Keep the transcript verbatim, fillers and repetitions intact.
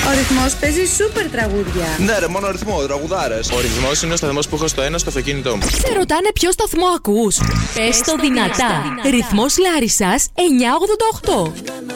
Ο Ρυθμός παίζει σούπερ τραγούδια. Ναι, ρε, μόνο ρυθμό, τραγουδάρες. Ο ρυθμός είναι ο σταθμός που έχω στο ένα στο αυτοκίνητό μου. Σε ρωτάνε ποιο σταθμό ακούς. Πες το δυνατά. Ρυθμός Λάρισσας εννιακόσια ογδόντα οκτώ.